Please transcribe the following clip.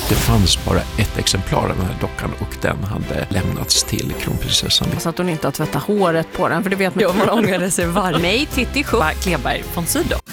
Det fanns bara ett exemplar av den här dockan och den hade lämnats till kronprinsessan. Så att hon inte har tvättat håret på den, för det vet man ju om man ångrade sig varje. Mig, Titti Schupp, Kleberg von Sydow.